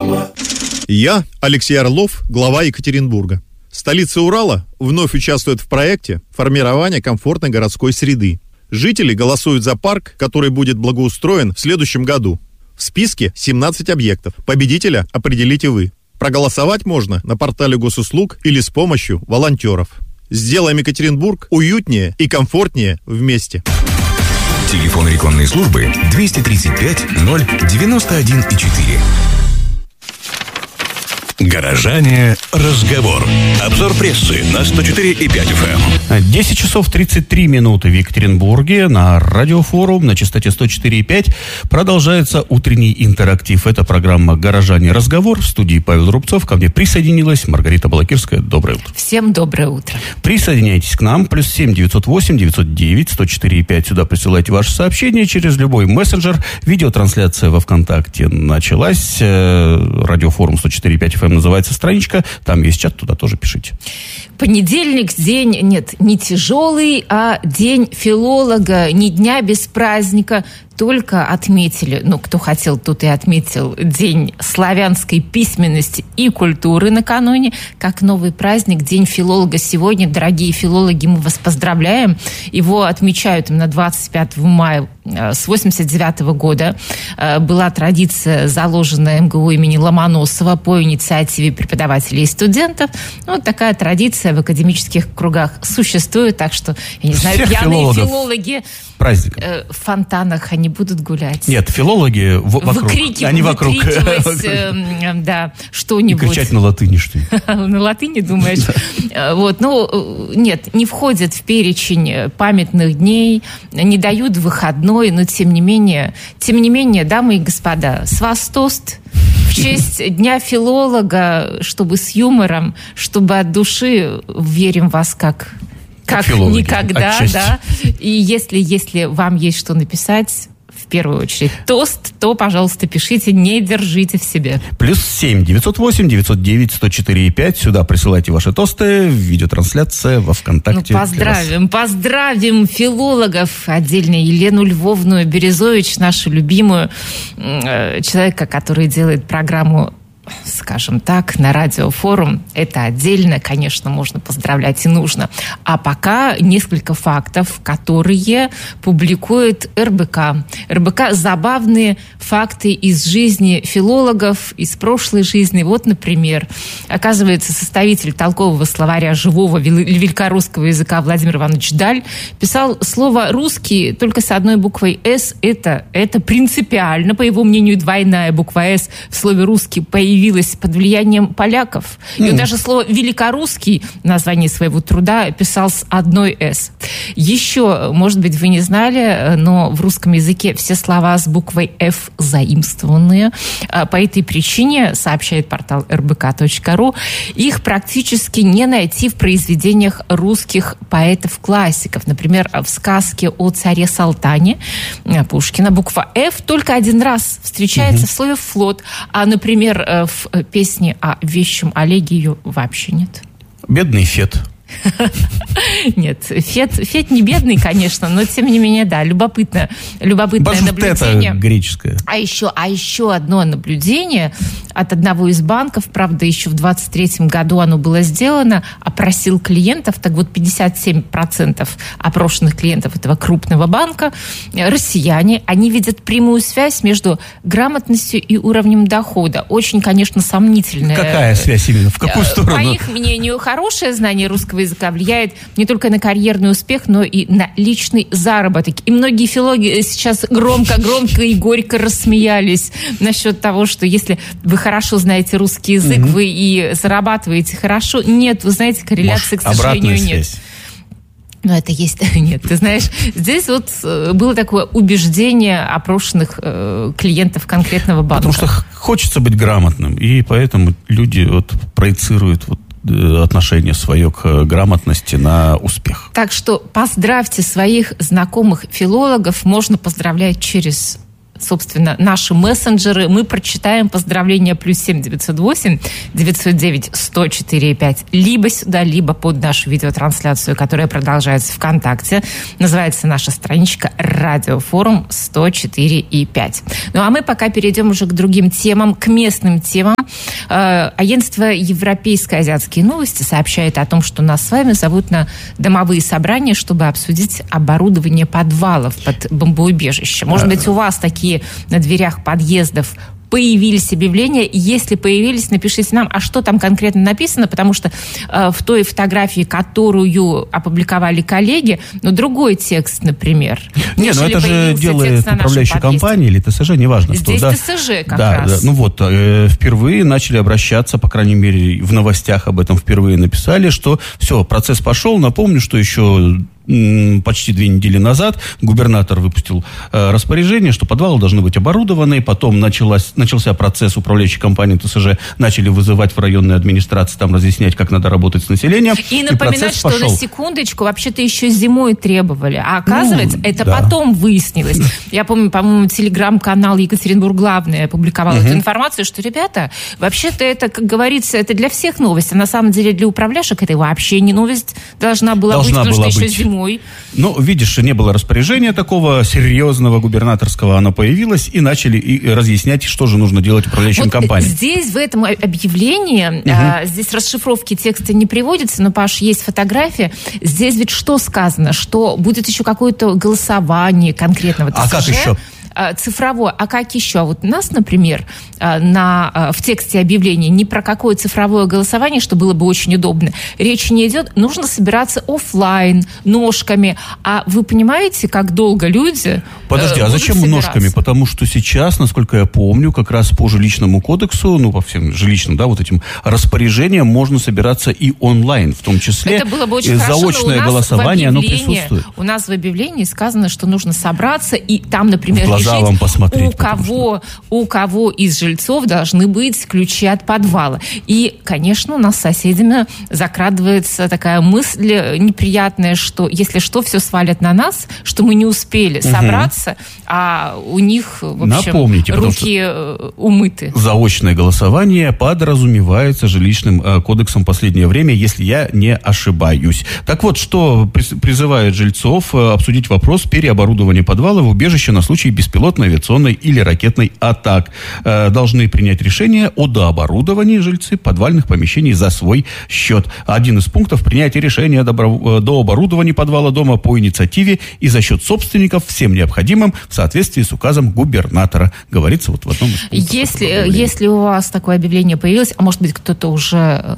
дома. Я, Алексей Орлов, глава Екатеринбурга. Столица Урала вновь участвует в проекте формирования комфортной городской среды. Жители голосуют за парк, который будет благоустроен в следующем году. В списке 17 объектов. Победителя определите вы. Проголосовать можно на портале госуслуг или с помощью волонтеров. Сделаем Екатеринбург уютнее и комфортнее вместе. Телефон рекламной службы 235 091 4. Горожане. Разговор. Обзор прессы на 104,5 FM. 10 часов 33 минуты в Екатеринбурге. На радиофорум на частоте 104,5 продолжается утренний интерактив. Это программа «Горожане. Разговор». В студии Павел Рубцов. Ко мне присоединилась Маргарита Балакирская. Доброе утро. Всем доброе утро. Присоединяйтесь к нам. +7 908 909 104,5. Сюда присылайте ваши сообщения через любой мессенджер. Видеотрансляция во ВКонтакте началась. Радиофорум 104,5 FM называется страничка. Там есть чат, туда тоже пишите. Понедельник, день, не тяжелый, а день филолога, ни дня без праздника. Только отметили, кто хотел, тот и отметил День славянской письменности и культуры накануне, как новый праздник, День филолога сегодня. Дорогие филологи, мы вас поздравляем. Его отмечают именно 25 мая с 1989 года. Была традиция, заложенная МГУ имени Ломоносова по инициативе преподавателей и студентов. Вот такая традиция в академических кругах существует, так что, я не знаю, всех пьяные филологи в фонтанах они будут гулять. Нет, филологи вокруг. Они вокруг. Да, что-нибудь. И кричать на латыни, что ли? На латыни, думаешь? Вот, нет, не входят в перечень памятных дней, не дают выходной, но тем не менее, дамы и господа, с вас тост в честь Дня филолога, чтобы с юмором, чтобы от души, верим в вас как никогда, отчасти. Да. И если вам есть что написать, в первую очередь тост, то, пожалуйста, пишите, не держите в себе. +7 908 909 104,5. Сюда присылайте ваши тосты. Видеотрансляция во ВКонтакте. Поздравим филологов. Отдельно Елену Львовну Березович, нашу любимую, человека, который делает программу, скажем так, на радиофорум. Это отдельно, конечно, можно поздравлять и нужно. А пока несколько фактов, которые публикует РБК. РБК – забавные факты из жизни филологов, из прошлой жизни. Вот, например, оказывается, составитель толкового словаря живого великорусского языка Владимир Иванович Даль писал слово «русский» только с одной буквой «С». Это принципиально. По его мнению, двойная буква «С» в слове «русский» появилась под влиянием поляков. И он даже слово «великорусский» в названии своего труда писал с одной «С». Еще, может быть, вы не знали, но в русском языке все слова с буквой «Ф» заимствованные. По этой причине, сообщает портал rbk.ru, их практически не найти в произведениях русских поэтов-классиков. Например, в сказке о царе Салтане Пушкина буква «Ф» только один раз встречается в слове «флот», а, например, в песне о вещем Олеге ее вообще нет. Бедный Фет. Нет, Фет не бедный, конечно, но тем не менее, да, любопытное наблюдение. Греческое. А еще одно наблюдение от одного из банков, правда, еще в 23-м году оно было сделано, опросил клиентов, так вот 57% опрошенных клиентов этого крупного банка, россияне, они видят прямую связь между грамотностью и уровнем дохода. Очень, конечно, сомнительная. Какая связь именно? В какую сторону? По их мнению, хорошее знание русского языка влияет не только на карьерный успех, но и на личный заработок. И многие филологи сейчас громко и горько рассмеялись насчет того, что если вы хорошо знаете русский язык, вы и зарабатываете хорошо. Нет, вы знаете, корреляции, к сожалению, нет. Но это есть... Нет, ты знаешь, здесь вот было такое убеждение опрошенных клиентов конкретного банка. Потому что хочется быть грамотным, и поэтому люди проецируют отношение свое к грамотности на успех. Так что поздравьте своих знакомых филологов. Можно поздравлять через собственно, наши мессенджеры. Мы прочитаем поздравления +7 908 909 104 5 либо сюда, либо под нашу видеотрансляцию, которая продолжается ВКонтакте. Называется наша страничка «Радиофорум 104,5». Ну, а мы пока перейдем уже к другим темам, к местным темам. Агентство «Европейские азиатские новости» сообщает о том, что нас с вами зовут на домовые собрания, чтобы обсудить оборудование подвалов под бомбоубежище. Может быть, у вас такие на дверях подъездов появились объявления. Если появились, напишите нам, а что там конкретно написано, потому что в той фотографии, которую опубликовали коллеги, другой текст, например. Нет, но это же делает управляющая компания или ТСЖ, неважно. Здесь что, ТСЖ как раз. Да. Впервые начали обращаться, по крайней мере, в новостях об этом впервые написали, что все, процесс пошел. Напомню, что еще почти 2 недели назад губернатор выпустил распоряжение, что подвалы должны быть оборудованы. Потом начался процесс управляющей компании ТСЖ. Начали вызывать в районные администрации, там разъяснять, как надо работать с населением. И напоминать, что пошел. На секундочку, вообще-то еще зимой требовали. А оказывается, это потом выяснилось. Я помню, по-моему, телеграм-канал «Екатеринбург Главный» опубликовал эту информацию, что, ребята, вообще-то это, как говорится, это для всех новость. А на самом деле для управляшек это вообще не новость должна была быть, потому что еще зимой. Ну, видишь, не было распоряжения такого серьезного губернаторского, оно появилось, и начали разъяснять, что же нужно делать управляющим компаниям. Здесь, в этом объявлении, здесь расшифровки текста не приводятся, но, Паш, есть фотография. Здесь ведь что сказано? Что будет еще какое-то голосование конкретного ТСЖ? А как еще? Цифровое. А как еще? Вот у нас, например, в тексте объявления ни про какое цифровое голосование, что было бы очень удобно, речи не идет. Нужно собираться офлайн, ножками. А вы понимаете, как долго люди Подожди, а зачем ножками? Потому что сейчас, насколько я помню, как раз по жилищному кодексу, по всем жилищным, вот этим распоряжениям можно собираться и онлайн, в том числе. Это было бы очень заочное голосование, оно присутствует. У нас в объявлении сказано, что нужно собраться, и там, например, вам посмотреть, у кого из жильцов должны быть ключи от подвала. И, конечно, у нас с соседями закрадывается такая мысль неприятная, что если что, все свалят на нас, что мы не успели собраться, а у них, в общем, руки умыты. Заочное голосование подразумевается жилищным кодексом в последнее время, если я не ошибаюсь. Так вот, что призывает жильцов обсудить вопрос переоборудования подвала в убежище на случай беспилотной, авиационной или ракетной атак. Должны принять решение о дооборудовании жильцы подвальных помещений за свой счет. Один из пунктов — принятие решения до оборудования подвала дома по инициативе и за счет собственников всем необходимым в соответствии с указом губернатора. Говорится вот в одном из пунктов. Если у вас такое объявление появилось, а может быть кто-то уже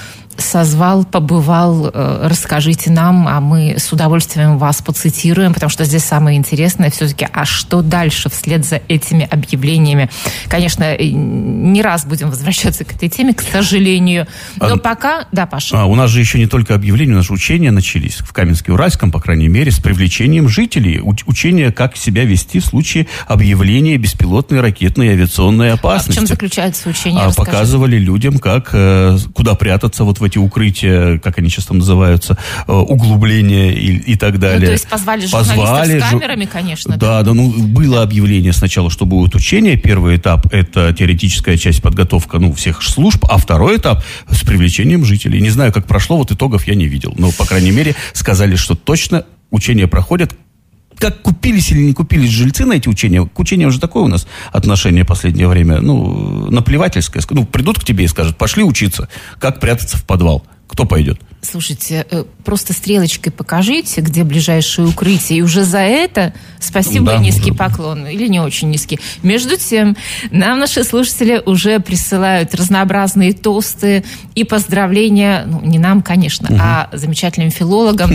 созвал, побывал, расскажите нам, а мы с удовольствием вас поцитируем, потому что здесь самое интересное все-таки, а что дальше вслед за этими объявлениями? Конечно, не раз будем возвращаться к этой теме, к сожалению, но пока... Да, Паша. У нас же еще не только объявления, у нас же учения начались в Каменске-Уральском, по крайней мере, с привлечением жителей. Учения, как себя вести в случае объявления беспилотной, ракетной и авиационной опасности. А в чем заключается учение? Показывали людям, куда прятаться вот в эти укрытия, как они сейчас там называются, углубления и так далее. То есть позвали журналистов с камерами, конечно. Да, было объявление сначала, что будет учение. Первый этап — это теоретическая часть, подготовка всех служб, а второй этап с привлечением жителей. Не знаю, как прошло, вот итогов я не видел. Но, по крайней мере, сказали, что точно учения проходят. Как купились или не купились жильцы на эти учения? К учениям же такое у нас отношение в последнее время, наплевательское. Придут к тебе и скажут: пошли учиться, как прятаться в подвал. Кто пойдет? Слушайте, просто стрелочкой покажите, где ближайшее укрытие, и уже за это спасибо и низкий поклон, или не очень низкий. Между тем, нам наши слушатели уже присылают разнообразные тосты и поздравления, не нам, конечно, а замечательным филологам.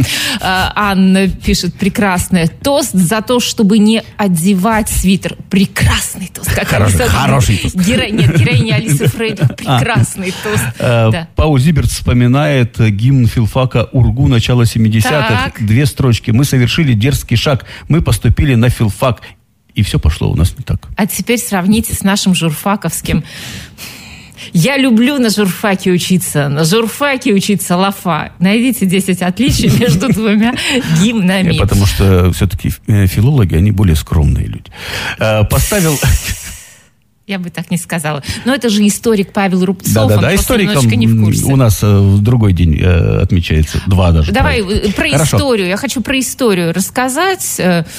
Анна пишет: прекрасный тост за то, чтобы не одевать свитер. Прекрасный тост. Хороший тост. Героиня Алисы Фрейдлих. Прекрасный тост. Пауль Зиберт вспоминает гимн филфака «Ургу» начала 70-х. 2 строчки. Мы совершили дерзкий шаг. Мы поступили на филфак. И все пошло у нас не так. А теперь сравните с нашим журфаковским. Я люблю на журфаке учиться лафа. Найдите 10 отличий между двумя гимнами. Потому что все-таки филологи, они более скромные люди. Поставил... Я бы так не сказала. Но это же историк Павел Рубцов. Да, историком не в курсе. У нас в другой день отмечается, 2 даже. Давай про историю. Я хочу про историю рассказать.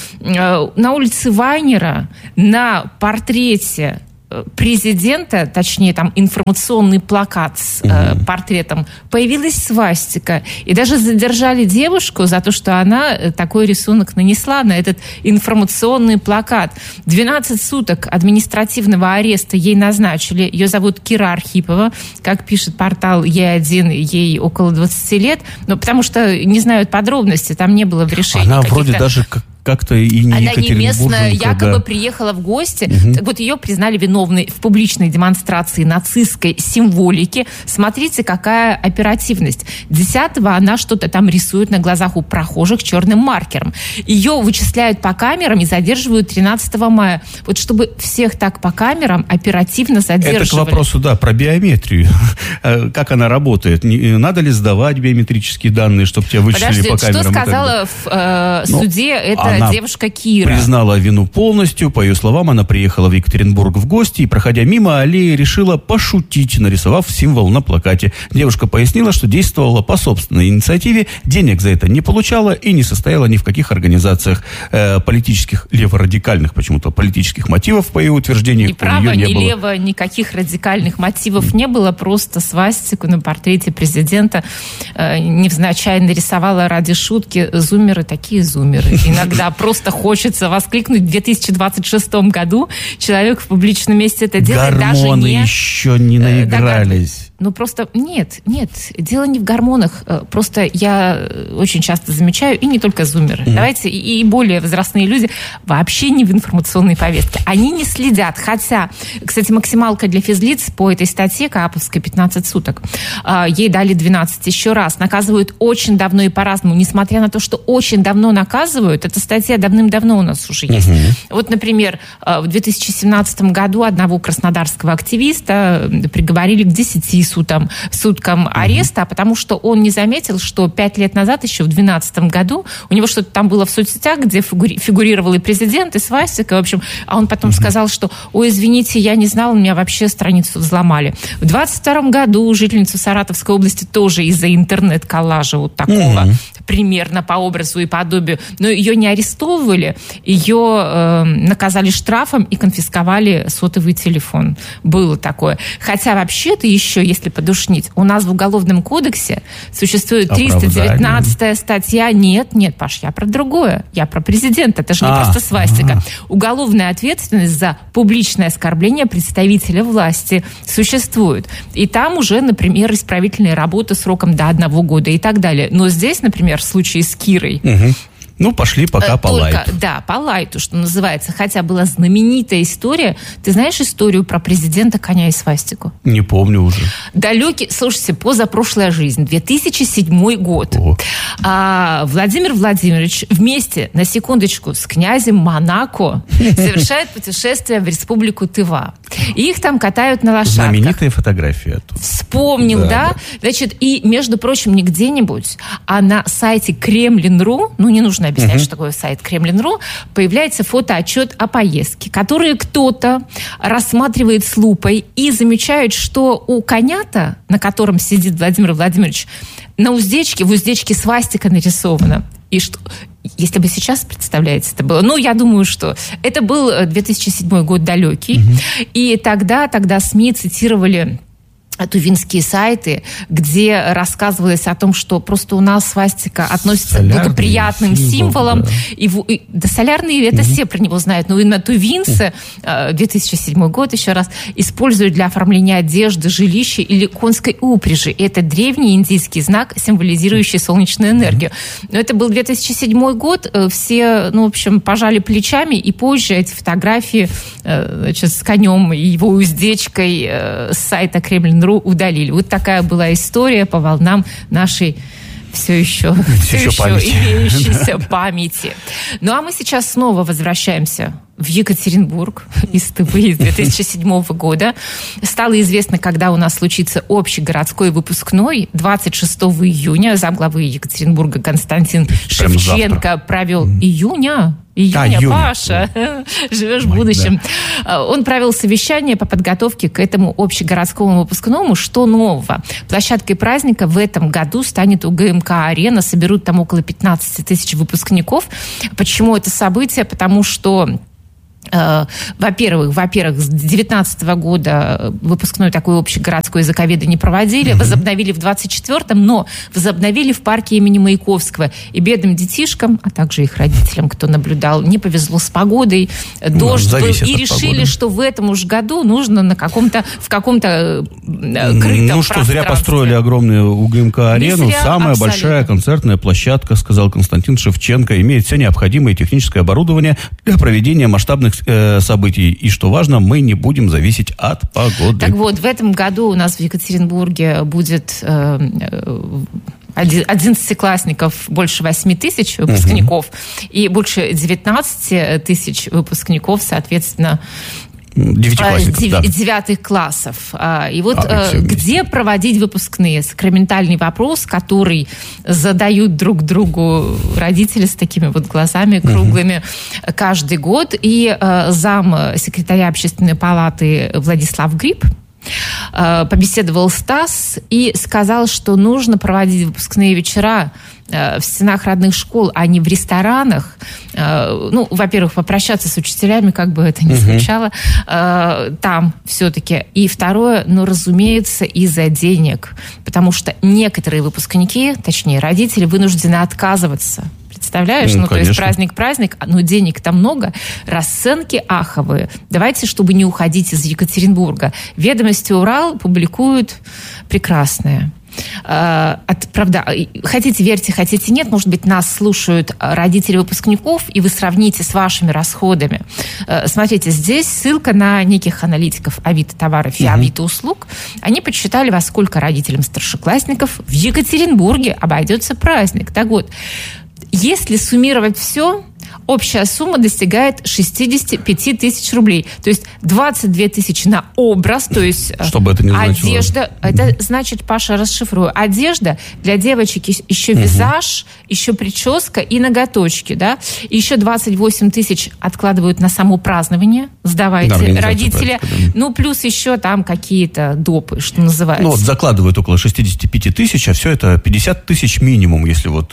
На улице Вайнера на портрете президента, точнее, там информационный плакат с портретом, появилась свастика. И даже задержали девушку за то, что она такой рисунок нанесла на этот информационный плакат. 12 суток административного ареста ей назначили. Ее зовут Кира Архипова. Как пишет портал Е1, ей около 20 лет. Но потому что не знают подробности, там не было в решении. Она вроде даже как-то и не она не местная, якобы приехала в гости. Так вот, ее признали виновной в публичной демонстрации нацистской символики. Смотрите, какая оперативность. 10-го она что-то там рисует на глазах у прохожих черным маркером. Ее вычисляют по камерам и задерживают 13 мая. Вот чтобы всех так по камерам оперативно задерживали. Это к вопросу, да, про биометрию. Как она работает? Надо ли сдавать биометрические данные, чтобы тебя вычислили по камерам? Что сказала в суде эта девушка Кира? Признала вину полностью. По ее словам, она приехала в Екатеринбург в гости и, проходя мимо аллеи, решила пошутить, нарисовав символ на плакате. Девушка пояснила, что действовала по собственной инициативе, денег за это не получала и не состояла ни в каких организациях политических, леворадикальных почему-то политических мотивов, по ее утверждению. Ни право, ни лево, никаких радикальных мотивов не было. Просто свастику на портрете президента невзначай нарисовала ради шутки. Зумеры такие зумеры. Иногда просто хочется воскликнуть. В 2026 году человек в публичном месте это делает. Гормоны даже не... еще не наигрались. Ну, просто нет, дело не в гормонах. Просто я очень часто замечаю, и не только зумеры. Давайте, и более возрастные люди вообще не в информационной повестке. Они не следят. Хотя, кстати, максималка для физлиц по этой статье Кааповской 15 суток. Ей дали 12 еще раз. Наказывают очень давно и по-разному. Несмотря на то, что очень давно наказывают, эта статья давным-давно у нас уже есть. Вот, например, в 2017 году одного краснодарского активиста приговорили к 10 суткам ареста, потому что он не заметил, что 5 лет назад, еще в 2012 году, у него что-то там было в соцсетях, где фигурировал и президент, и свастика, в общем, а он потом сказал, что, ой, извините, я не знал, у меня вообще страницу взломали. В 2022 году жительницу Саратовской области тоже из-за интернет-коллажа вот такого, примерно по образу и подобию, но ее не арестовывали, ее наказали штрафом и конфисковали сотовый телефон. Было такое. Хотя вообще-то еще, если подушнить, у нас в Уголовном кодексе существует 319-я статья. Нет, Паш, я про другое. Я про президента. Это же не просто свастика. Уголовная ответственность за публичное оскорбление представителя власти существует. И там уже, например, исправительные работы сроком до 1 года и так далее. Но здесь, например, в случае с Кирой... Ну, пошли пока по лайту. Да, по лайту, что называется. Хотя была знаменитая история. Ты знаешь историю про президента, коня и свастику? Не помню уже. Далекий, слушайте, позапрошлая жизнь, 2007 год. Владимир Владимирович вместе, на секундочку, с князем Монако совершает путешествие в республику Тыва. И их там катают на лошадках. Знаменитая фотография. Вспомнил, да? Значит, и, между прочим, не где-нибудь, а на сайте Кремлин.ру, ну, не нужно объяснять, что такое сайт Кремлин.ру, появляется фотоотчет о поездке, который кто-то рассматривает с лупой и замечает, что у коня-то, на котором сидит Владимир Владимирович, в уздечке свастика нарисована. И что... Если бы сейчас, представляете, это было... Ну, я думаю, что это был 2007 год далекий. И тогда СМИ цитировали тувинские сайты, где рассказывалось о том, что просто у нас свастика относится к благоприятным символам. Да, солярные, это все про него знают, но именно тувинцы, 2007 год еще раз, используют для оформления одежды, жилища или конской упряжи. И это древний индийский знак, символизирующий солнечную энергию. Но это был 2007 год, все, в общем, пожали плечами, и позже эти фотографии, значит, с конем и его уздечкой с сайта Кремлин.ру удалили. Вот такая была история по волнам нашей все еще имеющейся памяти. Ну, а мы сейчас снова возвращаемся в Екатеринбург из ТВ из 2007 года. Стало известно, когда у нас случится общегородской выпускной. 26 июня замглавы Екатеринбурга Константин Шевченко провел июня, Паша, живешь в будущем. Да. Он провел совещание по подготовке к этому общегородскому выпускному. Что нового? Площадкой праздника в этом году станет УГМК-арена. Соберут там около 15 тысяч выпускников. Почему это событие? Потому что во-первых, с 2019 года выпускной такой общегородской языковеда не проводили, возобновили в 2024-м, но возобновили в парке имени Маяковского. И бедным детишкам, а также их родителям, кто наблюдал, не повезло с погодой, дождь был, и решили, погоды. Что в этом уж году нужно в каком-то крытом что, зря построили огромную УГМК-арену. Самая абсолютно. Большая концертная площадка, сказал Константин Шевченко, имеет все необходимое техническое оборудование для проведения масштабных событий. И, что важно, мы не будем зависеть от погоды. Так вот, в этом году у нас в Екатеринбурге будет 11-классников больше 8 тысяч выпускников и больше 19 тысяч выпускников, соответственно, девятых классов. И вот где проводить выпускные? Сакраментальный вопрос, который задают друг другу родители с такими вот глазами круглыми каждый год. И зам секретаря Общественной палаты Владислав Гриб побеседовал с ТАСС и сказал, что нужно проводить выпускные вечера в стенах родных школ, а не в ресторанах. Ну, во-первых, попрощаться с учителями, как бы это ни звучало, там все-таки. И второе, разумеется, из-за денег. Потому что некоторые выпускники, точнее, родители, вынуждены отказываться. Представляешь? То есть праздник, но денег-то много, расценки аховые. Давайте, чтобы не уходить из Екатеринбурга. «Ведомости Урал» публикуют прекрасное. Правда, хотите верьте, хотите нет, может быть, нас слушают родители выпускников, и вы сравните с вашими расходами. Смотрите, здесь ссылка на неких аналитиков Авито товаров и Авито услуг. Они подсчитали, во сколько родителям старшеклассников в Екатеринбурге обойдется праздник. Так вот, если суммировать все, общая сумма достигает 65 тысяч рублей. То есть 22 тысячи на образ, то есть чтобы это не значило. Одежда. Это значит, Паша, расшифрую. Одежда для девочек еще визаж, еще прическа и ноготочки, да. И еще 28 тысяч откладывают на само празднование. Сдавайте, родители. Праздника, плюс еще там какие-то допы, что называется. Закладывают около 65 тысяч, а все это 50 тысяч минимум, если вот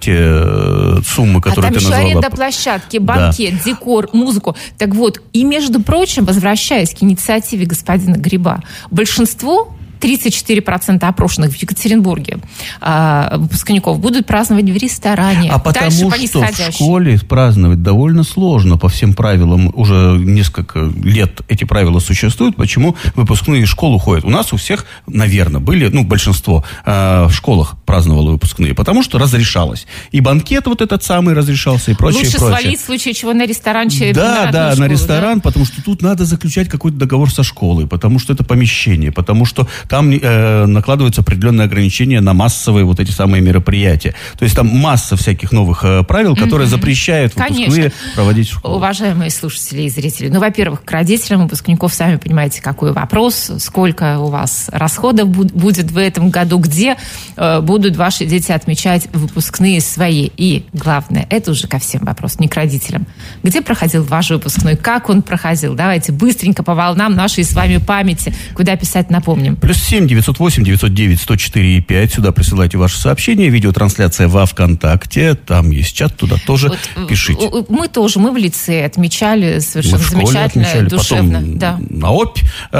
те суммы, которые ты назвала. Аренда площадки, банкет, декор, музыку. Так вот, и, между прочим, возвращаясь к инициативе господина Гриба, большинство, 34% опрошенных в Екатеринбурге выпускников будут праздновать в ресторане. А потому что в школе праздновать довольно сложно по всем правилам. Уже несколько лет эти правила существуют. Почему выпускные из школ уходят? У нас у всех, наверное, были, большинство в школах праздновало выпускные, потому что разрешалось. И банкет вот этот самый разрешался, и прочее. Лучше свалить в случае чего на ресторан, чем на школу, ресторан, потому что тут надо заключать какой-то договор со школой, потому что это помещение, потому что там накладываются определенные ограничения на массовые вот эти самые мероприятия. То есть там масса всяких новых правил, которые запрещают выпускные проводить в школе. Уважаемые слушатели и зрители, во-первых, к родителям выпускников, сами понимаете, какой вопрос, сколько у вас расходов будет в этом году, где будут ваши дети отмечать выпускные свои. И главное, это уже ко всем вопрос, не к родителям. Где проходил ваш выпускной? Как он проходил? Давайте быстренько по волнам нашей с вами памяти. Куда писать, напомним. +7 908 909 104 и 5. Сюда присылайте ваши сообщения. Видеотрансляция во ВКонтакте. Там есть чат, туда тоже пишите. Мы в лицее отмечали совершенно замечательно, отмечали, душевно. Потом на Обь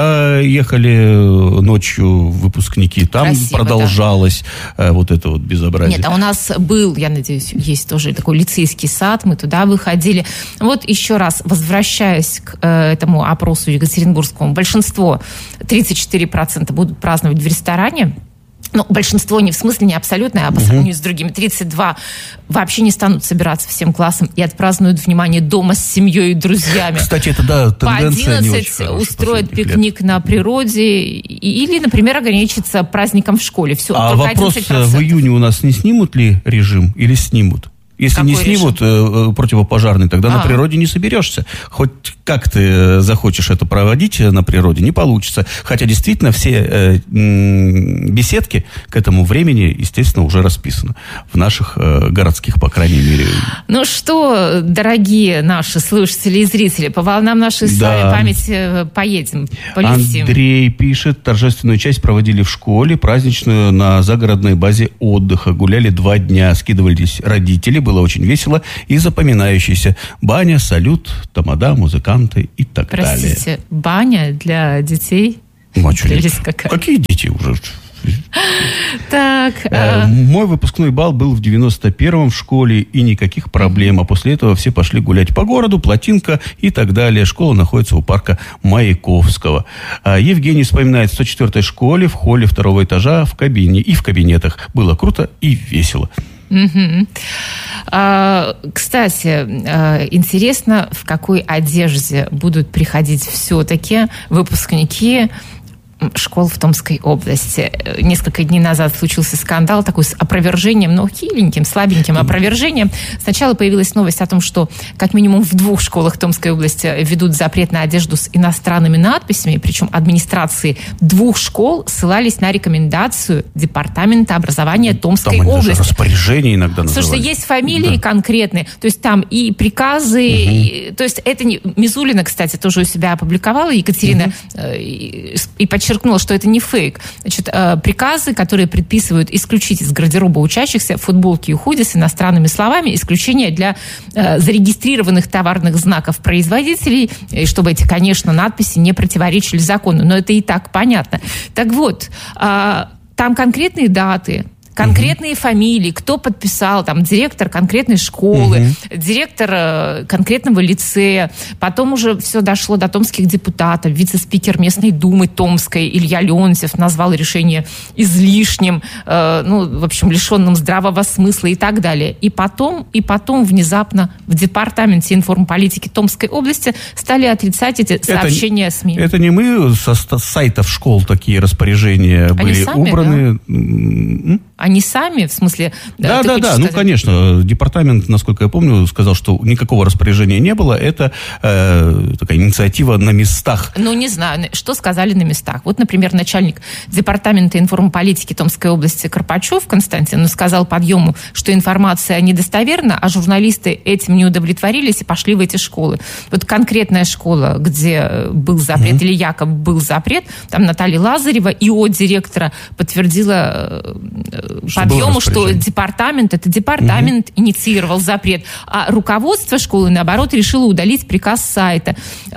ехали ночью выпускники. Там красиво, продолжалось вот это вот безобразие. Нет, а у нас был, я надеюсь, есть тоже такой лицейский сад. Мы туда выходили. Вот еще раз, возвращаясь к этому опросу екатеринбургскому, большинство, 34% будут праздновать в ресторане. Большинство не в смысле не абсолютное, а по сравнению с другими. 32 вообще не станут собираться всем классом и отпразднуют, внимание, дома с семьей и друзьями. Кстати, это тенденция не очень хорошая. По 11 устроят пикник на природе или, например, ограничится праздником в школе. Все, а вопрос, 11%. В июне у нас не снимут ли режим или снимут? Если Какой не снимут противопожарный, тогда на природе не соберешься. Хоть как ты захочешь это проводить на природе, не получится. Хотя действительно все беседки к этому времени, естественно, уже расписаны в наших городских, по крайней мере. Ну что, дорогие наши слушатели и зрители, по волнам нашей с вами памяти поедем, полетим. Андрей пишет, торжественную часть проводили в школе, праздничную на загородной базе отдыха. Гуляли 2 дня, скидывались родители, было очень весело и запоминающееся. Баня, салют, тамада, музыканты и так далее. Простите, баня для детей? Прелесть какая. Какие дети уже? Так. Мой выпускной бал был в 91-м в школе, и никаких проблем. А после этого все пошли гулять по городу, Плотинка и так далее. Школа находится у парка Маяковского. Евгений вспоминает, в 104-й школе, в холле 2-го этажа, в кабине и в кабинетах. Было круто и весело. Угу. Кстати, интересно, в какой одежде будут приходить все-таки выпускники школ в Томской области. Несколько дней назад случился скандал такой с опровержением, но хиленьким, слабеньким опровержением. Сначала появилась новость о том, что как минимум в 2 школах Томской области ведут запрет на одежду с иностранными надписями, причем администрации 2 школ ссылались на рекомендацию Департамента образования Томской области. Даже распоряжение иногда называли. Слушайте, есть фамилии конкретные, то есть там и приказы, то есть это не... Мизулина, кстати, тоже у себя опубликовала, Екатерина, и подчеркнула, что это не фейк. Значит, приказы, которые предписывают исключить из гардероба учащихся футболки и худи с иностранными словами, исключение для зарегистрированных товарных знаков производителей, и чтобы эти, конечно, надписи не противоречили закону. Но это и так понятно. Так вот, там конкретные даты, конкретные фамилии, кто подписал, там, директор конкретной школы, директор конкретного лицея. Потом уже все дошло до томских депутатов. Вице-спикер местной думы Томской Илья Леонтьев назвал решение излишним, в общем, лишенным здравого смысла и так далее. И потом внезапно в Департаменте информполитики Томской области стали отрицать эти сообщения СМИ. Это не мы со сайтов школ такие распоряжения были убраны. Да? Они сами, в смысле... Да. Ну, конечно, департамент, насколько я помню, сказал, что никакого распоряжения не было. Это такая инициатива на местах. Ну, не знаю, что сказали на местах. Вот, например, начальник Департамента информполитики Томской области Карпачев Константин сказал подъему, что информация недостоверна, а журналисты этим не удовлетворились и пошли в эти школы. Вот конкретная школа, где был запрет или якобы был запрет, там Наталья Лазарева, ИО директора, подтвердила подъему, что департамент инициировал запрет, а руководство школы, наоборот, решило удалить приказ с сайта.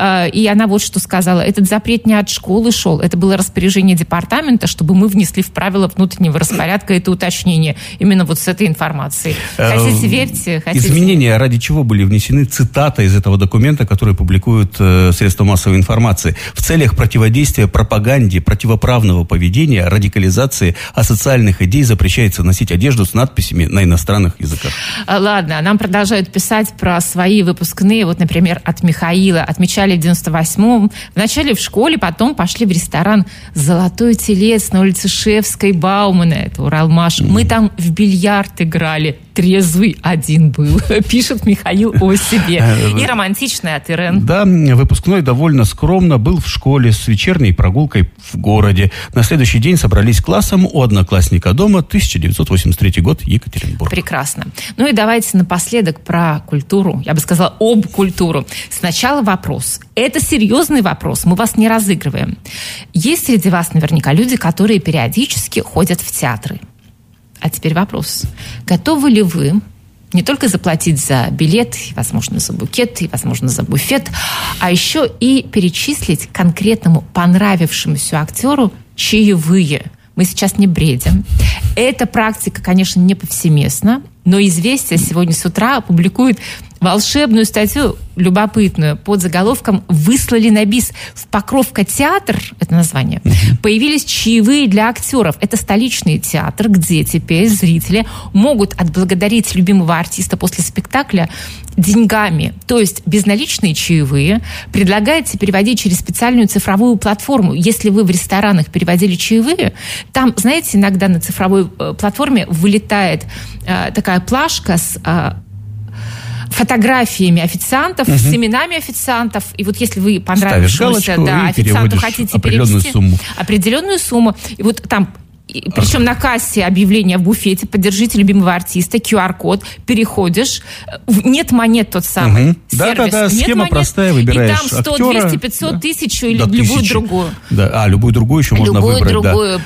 И она вот что сказала: этот запрет не от школы шел, это было распоряжение департамента, чтобы мы внесли в правила внутреннего распорядка это уточнение именно вот с этой информацией. Хотите, верьте, хотите. Изменения ради чего были внесены? Цитата из этого документа, который публикуют средства массовой информации. В целях противодействия пропаганде противоправного поведения, радикализации, асоциальных идей запрещается носить одежду с надписями на иностранных языках. Ладно, нам продолжают писать про свои выпускные. Вот, например, от Михаила. Отмечали в 98-м. Вначале в школе, потом пошли в ресторан «Золотой телец» на улице Шефской, Баумана. Это Уралмаш. Мы там в бильярд играли. Трезвый один был, пишет Михаил о себе. И романтичный от Ирен. Да, выпускной довольно скромно был в школе с вечерней прогулкой в городе. На следующий день собрались классом у одноклассника дома, 1983 год, Екатеринбург. Прекрасно. Ну и давайте напоследок про культуру. Я бы сказала, об культуру. Сначала вопрос. Это серьезный вопрос, мы вас не разыгрываем. Есть среди вас наверняка люди, которые периодически ходят в театры. А теперь вопрос. Готовы ли вы не только заплатить за билет, и, возможно, за букет, и, возможно, за буфет, а еще и перечислить конкретному понравившемуся актеру чаевые? Мы сейчас не бредим. Эта практика, конечно, не повсеместна, но «Известия» сегодня с утра опубликует волшебную статью, любопытную, под заголовком «Выслали на бис в Покровка-театр», это название, появились чаевые для актеров. Это столичный театр, где теперь зрители могут отблагодарить любимого артиста после спектакля деньгами. То есть безналичные чаевые предлагается переводить через специальную цифровую платформу. Если вы в ресторанах переводили чаевые, там, знаете, иногда на цифровой платформе вылетает такая плашка с фотографиями официантов, с именами официантов. И вот если вы понравившемуся официанту хотите перевести определенную сумму, и вот там... Причем на кассе объявление в буфете «Поддержите любимого артиста», QR-код, переходишь, нет монет тот самый, сервис. Да, схема монет, простая, выбираешь актера. И там 100, актера, 200, 500, 1000 или любую другую. Да, любую другую еще можно выбрать. Любую другую.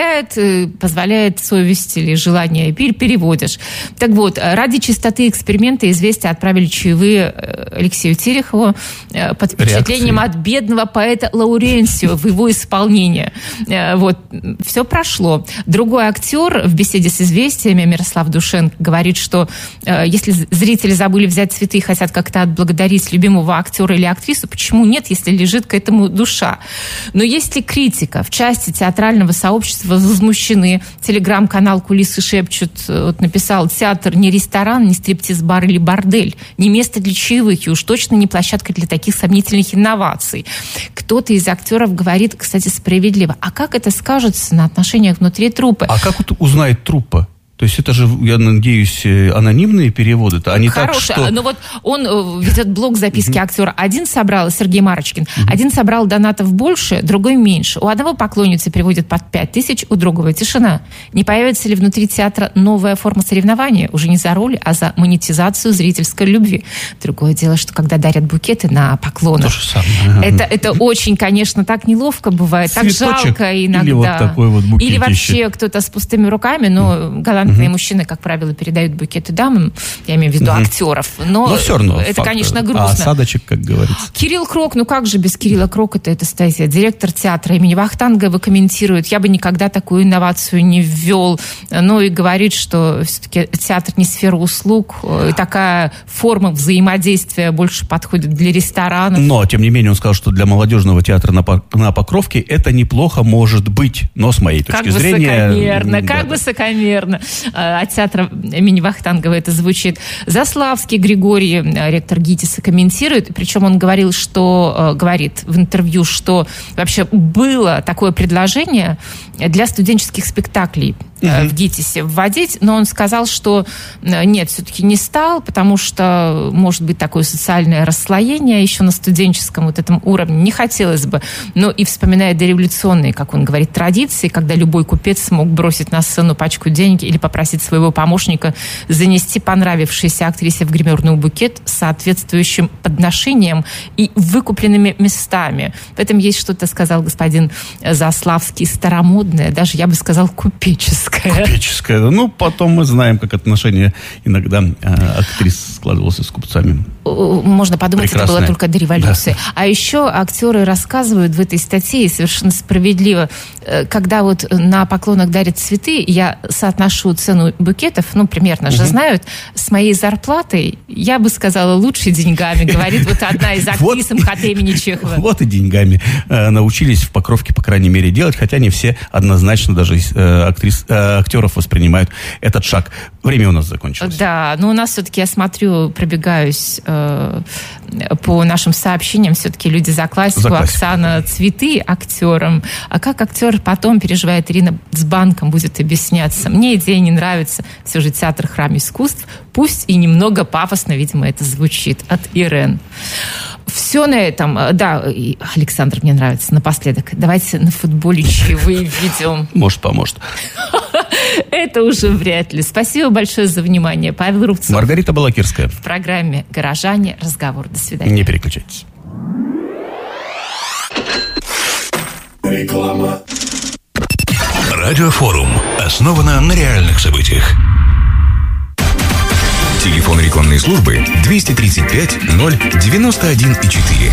Позволяет совесть или желание, переводишь. Так вот, ради чистоты эксперимента «Известия» отправили чаевые Алексею Терехову под впечатлением от бедного поэта Лауренсио в его исполнении. Вот, все прошло. Другой актер в беседе с «Известиями» Мирослав Душенко говорит, что если зрители забыли взять цветы и хотят как-то отблагодарить любимого актера или актрису, почему нет, если лежит к этому душа? Но есть ли критика? В части театрального сообщества возмущены. Телеграм-канал «Кулисы шепчут» написал: театр не ресторан, не стриптиз-бар или бордель, не место для чаевых и уж точно не площадка для таких сомнительных инноваций. Кто-то из актеров говорит, кстати, справедливо: а как это скажется на отношениях внутри труппы? А как вот узнает труппа? То есть это же, я надеюсь, анонимные переводы-то, а не так, что... Ну вот он ведет блог записки актера. Один собрал, Сергей Марочкин, один собрал донатов больше, другой меньше. У одного поклонницы переводят под 5000, у другого тишина. Не появится ли внутри театра новая форма соревнования? Уже не за роли, а за монетизацию зрительской любви. Другое дело, что когда дарят букеты на поклонов, то же самое. Это очень, конечно, так неловко бывает, цветочек, так жалко иногда. Или вот такой вот букетище. Или вообще кто-то с пустыми руками, но галантные мужчины, как правило, передают букеты дамам, я имею в виду актеров, но все равно это, конечно, грустно. А осадочек, как говорится. Кирилл Крок, ну как же без Кирилла Крока-то это статья? Директор театра имени Вахтангова комментирует: я бы никогда такую инновацию не ввел. Ну и говорит, что все-таки театр не сфера услуг, и такая форма взаимодействия больше подходит для ресторанов. Но, тем не менее, он сказал, что для молодежного театра на Покровке это неплохо может быть, но с моей точки зрения... Как высокомерно. От театра имени Вахтангова это звучит. Заславский Григорий, ректор ГИТИСа, комментирует, причем он говорит в интервью, что вообще было такое предложение для студенческих спектаклей в ГИТИСе вводить, но он сказал, что нет, все-таки не стал, потому что может быть такое социальное расслоение еще на студенческом вот этом уровне. Не хотелось бы. Но и вспоминая дореволюционные, как он говорит, традиции, когда любой купец мог бросить на сцену пачку денег или попросить своего помощника занести понравившейся актрисе в гримерную букет с соответствующим подношением и выкупленными местами. В этом есть что-то, сказал господин Заславский, старомодное, даже, я бы сказал, купеческое. Купеческое. Ну, потом мы знаем, как отношения иногда актрис складывалось с купцами. Можно подумать, прекрасное. Это было только до революции. Да. А еще актеры рассказывают в этой статье, и совершенно справедливо, когда вот на поклонах дарят цветы, я соотношу цену букетов, ну, примерно же знают, с моей зарплатой, я бы сказала, лучше деньгами, говорит вот одна из актрис МХАТ имени Чехова. Вот и деньгами научились в Покровке, по крайней мере, делать, хотя не все однозначно даже актеров воспринимают этот шаг. Время у нас закончилось. Да, но у нас все-таки, я смотрю, пробегаюсь по нашим сообщениям, все-таки люди за классику. Оксана, цветы актерам. А как актер потом переживает, Ирина с банком будет объясняться. Мне идея не нравится. Все же театр — храм искусств. Пусть и немного пафосно, видимо, это звучит. От Ирен. Все на этом. Да, и Александр мне нравится. Напоследок. Давайте на футболе чаевые введем. Может, поможет. Это уже вряд ли. Спасибо большое за внимание. Павел Рубцов. Маргарита Балакирская. В программе «Горожане. Разговор». До свидания. Не переключайтесь. Реклама. Радиофорум основано на реальных событиях. Телефон рекламной службы 235 091,4.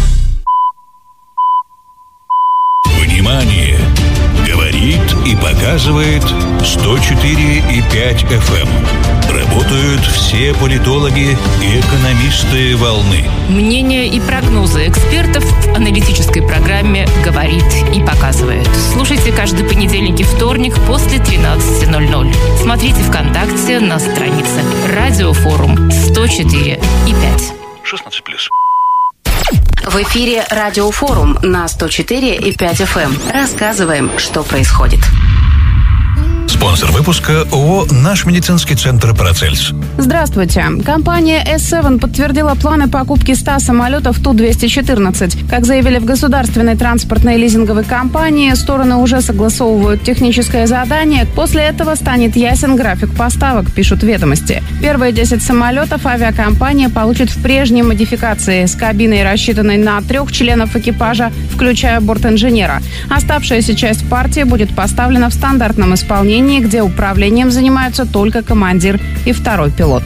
Внимание! Говорит и показывает 104,5 FM. Работают все политологи и экономисты волны. Мнения и прогнозы экспертов в аналитической программе «Говорит и показывает». Слушайте каждый понедельник и вторник после 13:00. Смотрите ВКонтакте на странице «Радиофорум» 104,5. 16+. В эфире «Радиофорум» на 104,5 FM. Рассказываем, что происходит. Спонсор выпуска ООО «Наш медицинский центр «Парацельс». Здравствуйте. Компания S7 подтвердила планы покупки 100 самолетов Ту-214. Как заявили в государственной транспортной лизинговой компании, стороны уже согласовывают техническое задание. После этого станет ясен график поставок, пишут «Ведомости». Первые 10 самолетов авиакомпания получит в прежней модификации с кабиной, рассчитанной на 3 членов экипажа, включая бортинженера. Оставшаяся часть партии будет поставлена в стандартном исполнении, где управлением занимаются только командир и второй пилот.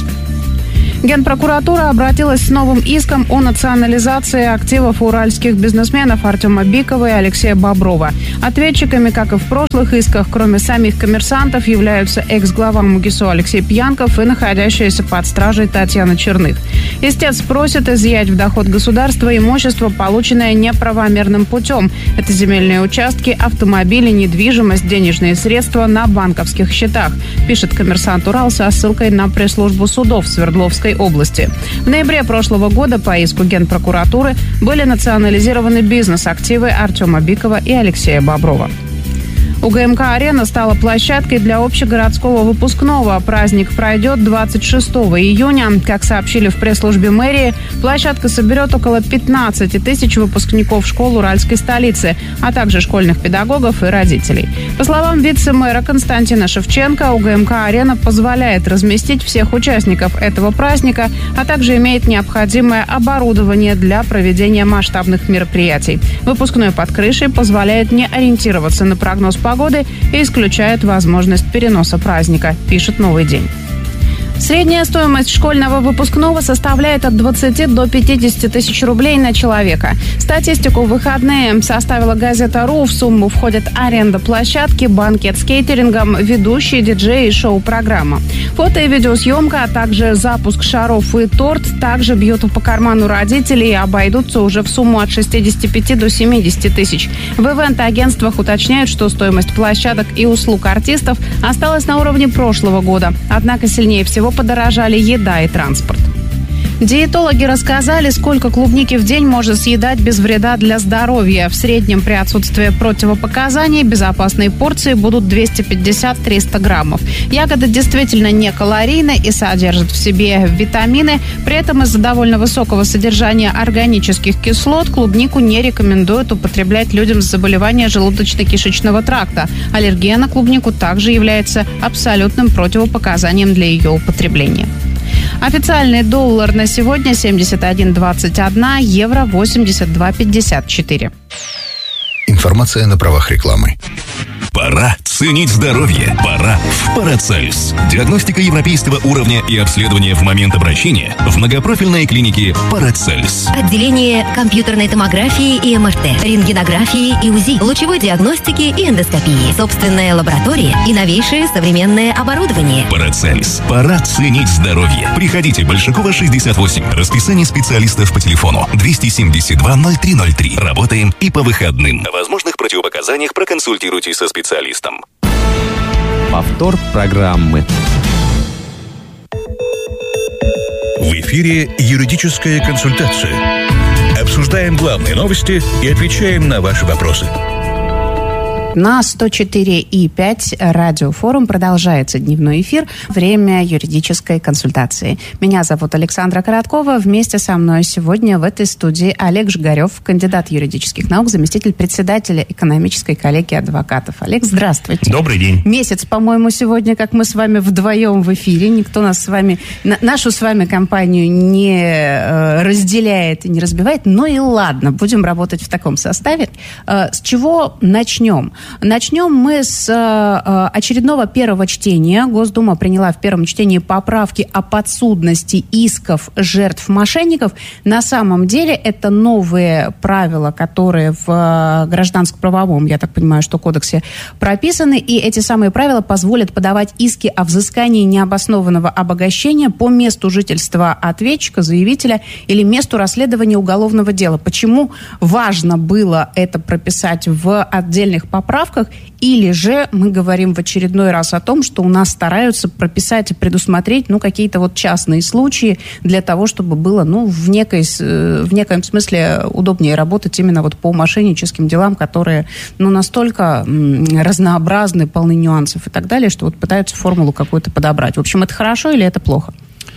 Генпрокуратура обратилась с новым иском о национализации активов уральских бизнесменов Артема Бикова и Алексея Боброва. Ответчиками, как и в прошлых исках, кроме самих коммерсантов, являются экс-глава МУГИСО Алексей Пьянков и находящаяся под стражей Татьяна Черных. Истец просит изъять в доход государства имущество, полученное неправомерным путем. Это земельные участки, автомобили, недвижимость, денежные средства на банковских счетах, пишет «Коммерсант Урал» со ссылкой на пресс-службу судов Свердловской области. В ноябре прошлого года по иску Генпрокуратуры были национализированы бизнес-активы Артема Бикова и Алексея Боброва. УГМК-арена стала площадкой для общегородского выпускного. Праздник пройдет 26 июня. Как сообщили в пресс-службе мэрии, площадка соберет около 15 тысяч выпускников школ уральской столицы, а также школьных педагогов и родителей. По словам вице-мэра Константина Шевченко, УГМК-арена позволяет разместить всех участников этого праздника, а также имеет необходимое оборудование для проведения масштабных мероприятий. Выпускной под крышей позволяет не ориентироваться на прогноз погоды и исключает возможность переноса праздника, пишет «Новый день». Средняя стоимость школьного выпускного составляет от 20 до 50 тысяч рублей на человека. Статистику в выходные составила газета «РУ». В сумму входят аренда площадки, банкет с кейтерингом, ведущие, диджеи и шоу-программа. Фото и видеосъемка, а также запуск шаров и торт также бьют по карману родителей и обойдутся уже в сумму от 65 до 70 тысяч. В ивент-агентствах уточняют, что стоимость площадок и услуг артистов осталась на уровне прошлого года. Однако сильнее всего подорожали еда и транспорт. Диетологи рассказали, сколько клубники в день можно съедать без вреда для здоровья. В среднем при отсутствии противопоказаний безопасные порции будут 250-300 граммов. Ягода действительно не калорийна и содержит в себе витамины. При этом из-за довольно высокого содержания органических кислот клубнику не рекомендуют употреблять людям с заболеванием желудочно-кишечного тракта. Аллергия на клубнику также является абсолютным противопоказанием для ее употребления. Официальный доллар на сегодня 71.21, евро 82.54. Информация на правах рекламы. Пора ценить здоровье. Пора в Парацельс. Диагностика европейского уровня и обследование в момент обращения в многопрофильной клинике Парацельс. Отделение компьютерной томографии и МРТ, рентгенографии и УЗИ, лучевой диагностики и эндоскопии, собственная лаборатория и новейшее современное оборудование. Парацельс. Пора ценить здоровье. Приходите, Большакова, 68. Расписание специалистов по телефону 272-0303. Работаем и по выходным. О возможных противопоказаниях проконсультируйтесь со специалистом. Повтор программы. В эфире юридическая консультация. Обсуждаем главные новости и отвечаем на ваши вопросы. На 104,5 радиофорум продолжается дневной эфир. Время юридической консультации. Меня зовут Александра Короткова. Вместе со мной сегодня в этой студии Олег Жигарев, кандидат юридических наук, заместитель председателя экономической коллегии адвокатов. Олег, здравствуйте. Добрый день. Месяц, по-моему, сегодня, как мы с вами вдвоем в эфире. Никто нас с вами, нашу с вами компанию не разделяет и не разбивает. Ну и ладно, будем работать в таком составе. С чего начнем? Начнем мы с очередного первого чтения. Госдума приняла в первом чтении поправки о подсудности исков жертв мошенников. На самом деле это новые правила, которые в гражданско-правовом, я так понимаю, что кодексе прописаны. И эти самые правила позволят подавать иски о взыскании необоснованного обогащения по месту жительства ответчика, заявителя или месту расследования уголовного дела. Почему важно было это прописать в отдельных поправках? поправках, или же мы говорим в очередной раз о том, что у нас стараются прописать и предусмотреть, какие-то вот частные случаи для того, чтобы было, в некоем смысле удобнее работать именно вот по мошенническим делам, которые, настолько разнообразны, полны нюансов и так далее, что вот пытаются формулу какую-то подобрать. В общем, это хорошо или это плохо?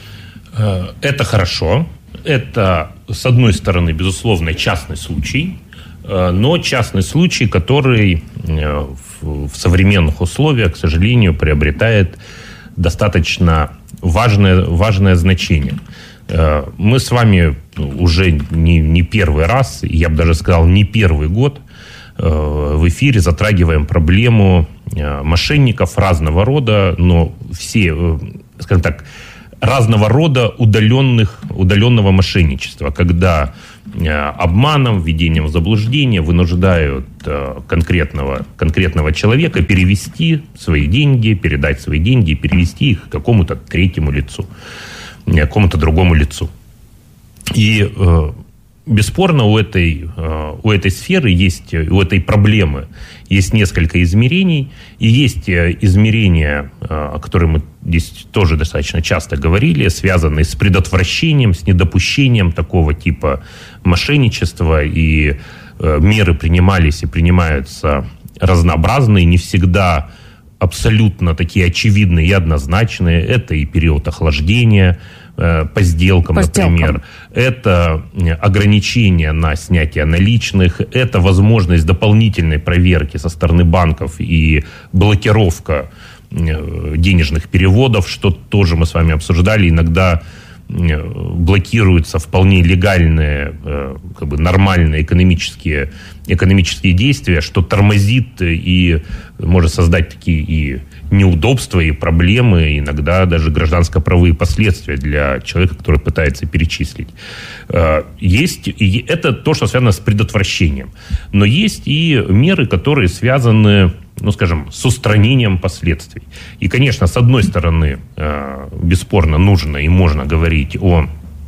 Это хорошо. Это, с одной стороны, безусловно, частный случай, но частный случай, который в современных условиях, к сожалению, приобретает достаточно важное значение. Мы с вами уже не первый раз, я бы даже сказал, не первый год в эфире затрагиваем проблему мошенников разного рода, но все, скажем так, разного рода удаленного мошенничества, когда обманом, введением в заблуждение вынуждают конкретного человека перевести свои деньги, передать свои деньги, перевести их какому-то третьему лицу, какому-то другому лицу. И бесспорно у этой сферы есть, у этой проблемы есть несколько измерений. И есть измерения, о которых мы здесь тоже достаточно часто говорили, связанные с предотвращением, с недопущением такого типа мошенничества. И меры принимались и принимаются разнообразные, не всегда абсолютно такие очевидные и однозначные. Это и период охлаждения по сделкам, например. Это ограничение на снятие наличных, это возможность дополнительной проверки со стороны банков и блокировка денежных переводов, что тоже мы с вами обсуждали. Иногда блокируются вполне легальные, нормальные экономические действия, что тормозит и может создать такие и неудобства, и проблемы, иногда даже гражданско-правовые последствия для человека, который пытается перечислить. Есть, и это то, что связано с предотвращением. Но есть и меры, которые связаны, с устранением последствий. И, конечно, с одной стороны, бесспорно нужно и можно говорить о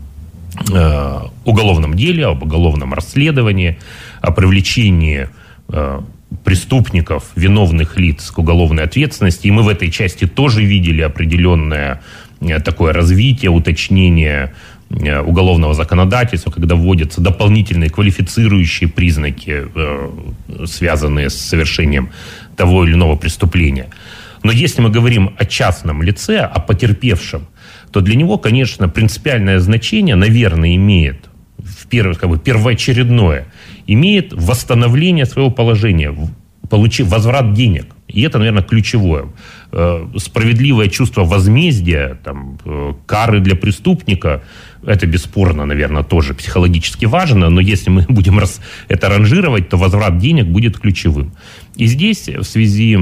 уголовном деле, об уголовном расследовании, о привлечении преступников, виновных лиц к уголовной ответственности. И мы в этой части тоже видели определенное такое развитие, уточнение уголовного законодательства, когда вводятся дополнительные квалифицирующие признаки, связанные с совершением того или иного преступления. Но если мы говорим о частном лице, о потерпевшем, то для него, конечно, принципиальное значение, наверное, имеет первоочередное, имеет восстановление своего положения, получив возврат денег. И это, наверное, ключевое. Справедливое чувство возмездия, кары для преступника, это бесспорно, наверное, тоже психологически важно, но если мы будем это ранжировать, то возврат денег будет ключевым. И здесь в связи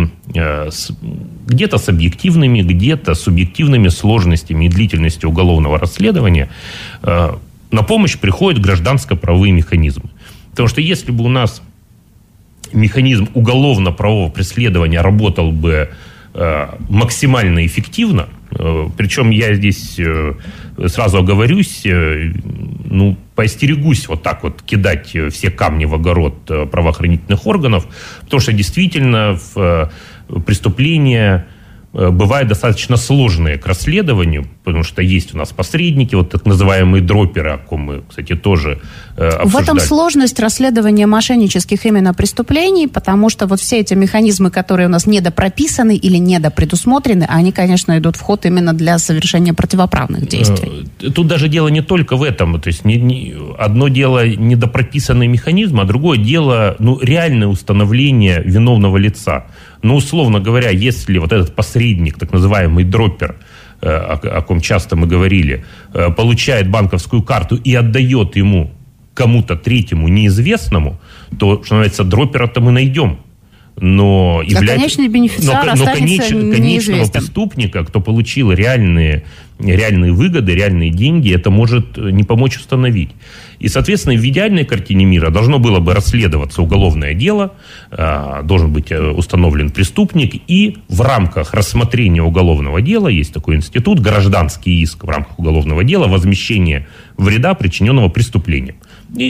где-то с объективными, где-то с субъективными сложностями и длительностью уголовного расследования на помощь приходят гражданско-правовые механизмы. Потому что если бы у нас механизм уголовно-правового преследования работал бы максимально эффективно, причем я здесь сразу оговорюсь, поостерегусь вот так вот кидать все камни в огород правоохранительных органов, потому что действительно преступления бывают достаточно сложные к расследованию, потому что есть у нас посредники, вот так называемые дроперы, о ком мы, кстати, тоже обсуждали. В этом сложность расследования мошеннических именно преступлений, потому что вот все эти механизмы, которые у нас недопрописаны или недопредусмотрены, они, конечно, идут в ход именно для совершения противоправных действий. Тут даже дело не только в этом. То есть одно дело недопрописанный механизм, а другое дело реальное установление виновного лица. Условно говоря, если вот этот посредник, так называемый дроппер, о ком часто мы говорили, получает банковскую карту и отдает ему кому-то третьему неизвестному, то, что называется, дроппера-то мы найдем. Но конечный бенефициар останется конечного преступника, кто получил реальные выгоды, реальные деньги, это может не помочь установить. И, соответственно, в идеальной картине мира должно было бы расследоваться уголовное дело, должен быть установлен преступник, и в рамках рассмотрения уголовного дела есть такой институт, гражданский иск в рамках уголовного дела, возмещение вреда, причиненного преступлением. И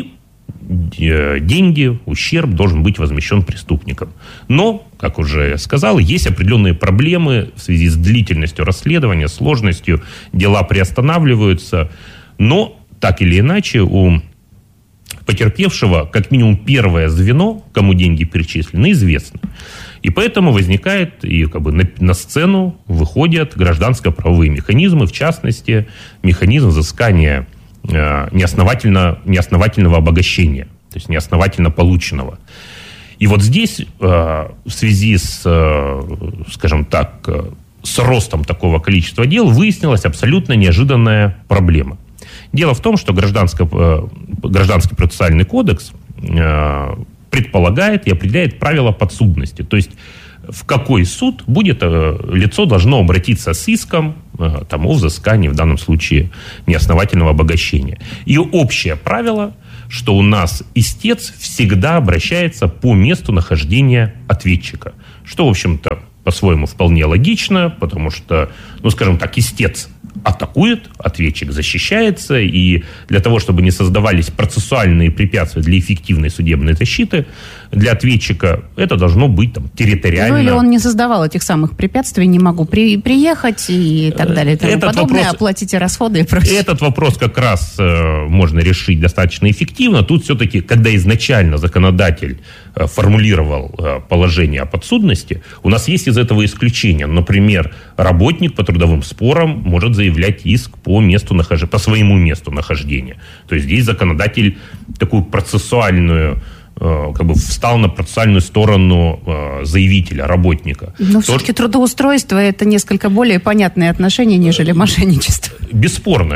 деньги, ущерб должен быть возмещен преступникам. Но, как уже сказал, есть определенные проблемы в связи с длительностью расследования, сложностью, дела приостанавливаются. Но, так или иначе, у потерпевшего как минимум первое звено, кому деньги перечислены, известно. И поэтому возникает, и как бы на сцену выходят гражданско-правовые механизмы, в частности, механизм взыскания неосновательного обогащения, то есть неосновательно полученного. И вот здесь в связи с, скажем так, с ростом такого количества дел выяснилась абсолютно неожиданная проблема. Дело в том, что Гражданский процессуальный кодекс предполагает и определяет правила подсудности. То есть в какой суд лицо должно обратиться с иском о взыскании, в данном случае, неосновательного обогащения. И общее правило, что у нас истец всегда обращается по месту нахождения ответчика. Что, в общем-то, по-своему вполне логично, потому что, скажем так, истец атакует, ответчик защищается, и для того, чтобы не создавались процессуальные препятствия для эффективной судебной защиты, для ответчика это должно быть территориально. Или он не создавал этих самых препятствий, не могу приехать и так далее, и тому подобное, оплатите расходы и прочее. Этот вопрос как раз можно решить достаточно эффективно. Тут все-таки, когда изначально законодатель формулировал положение о подсудности, у нас есть из этого исключения. Например, работник по трудовым спорам может заявлять иск по своему месту нахождения. То есть здесь законодатель такую процессуальную, встал на процессуальную сторону заявителя, работника. Но все-таки трудоустройство – это несколько более понятные отношения, нежели мошенничество. Бесспорно.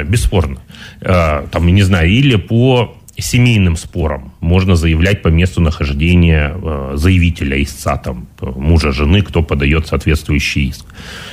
Или по семейным спорам можно заявлять по месту нахождения заявителя, истца, мужа, жены, кто подает соответствующий иск.